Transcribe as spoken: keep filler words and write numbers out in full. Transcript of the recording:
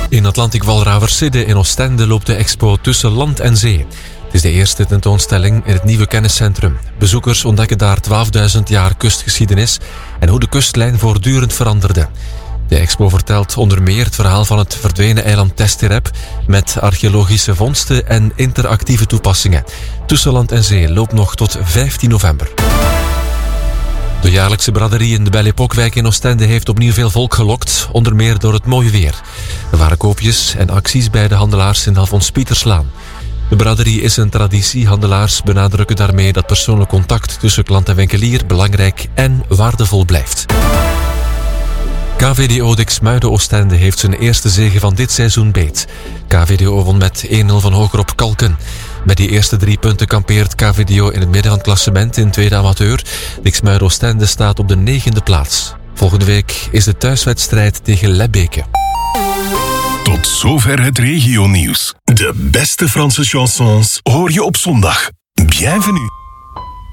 In Atlantic Walraverside in Oostende loopt de expo Tussen Land en Zee. Het is de eerste tentoonstelling in het nieuwe kenniscentrum. Bezoekers ontdekken daar twaalfduizend jaar kustgeschiedenis en hoe de kustlijn voortdurend veranderde. De expo vertelt onder meer het verhaal van het verdwenen eiland Testerep met archeologische vondsten en interactieve toepassingen. Tussen Land en Zee loopt nog tot vijftien november. De jaarlijkse braderie in de Belle Époque-wijk in Oostende heeft opnieuw veel volk gelokt, onder meer door het mooie weer. Er waren koopjes en acties bij de handelaars in Alfons Pieterslaan. De braderie is een traditie. Handelaars benadrukken daarmee dat persoonlijk contact tussen klant en winkelier belangrijk en waardevol blijft. K V D O Diksmuiden Oostende heeft zijn eerste zege van dit seizoen beet. K V D O won met één nul van Hogerop Kalken. Met die eerste drie punten kampeert K V D O in het midden van het klassement in tweede amateur. Diksmuiden Oostende staat op de negende plaats. Volgende week is de thuiswedstrijd tegen Lebbeke. Tot zover het regionieuws. De beste Franse chansons hoor je op zondag. Bienvenue.